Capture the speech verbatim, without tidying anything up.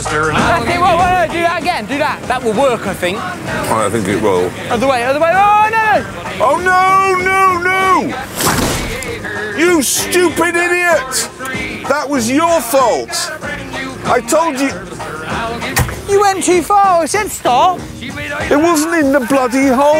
Manchester. And I think, well, well, do that again, do that. That will work, I think. I think it will. Other way, other way. Oh, no! Oh, no, no, no! You stupid idiot! That was your fault. I told you... You went too far. I said stop. It wasn't in the bloody hole.